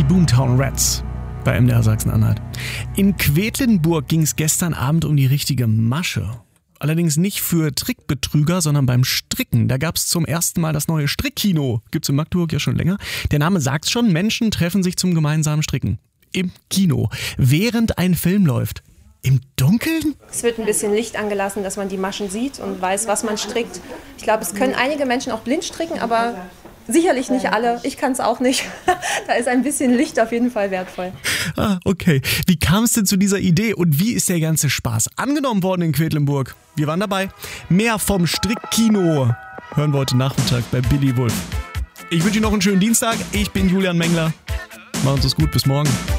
Boomtown Rats bei MDR Sachsen-Anhalt. In Quedlinburg ging es gestern Abend um die richtige Masche. Allerdings nicht für Trickbetrüger, sondern beim Stricken. Da gab es zum ersten Mal das neue Strickkino. Gibt's in Magdeburg ja schon länger. Der Name sagt's schon, Menschen treffen sich zum gemeinsamen Stricken. Im Kino. Während ein Film läuft. Im Dunkeln? Es wird ein bisschen Licht angelassen, dass man die Maschen sieht und weiß, was man strickt. Ich glaube, es können einige Menschen auch blind stricken, aber sicherlich nicht alle. Ich kann es auch nicht. Da ist ein bisschen Licht auf jeden Fall wertvoll. Ah, okay. Wie kam es denn zu dieser Idee und wie ist der ganze Spaß angenommen worden in Quedlinburg? Wir waren dabei. Mehr vom Strickkino hören wir heute Nachmittag bei Billy Wulff. Ich wünsche Ihnen noch einen schönen Dienstag. Ich bin Julian Mengler. Machen Sie es gut. Bis morgen.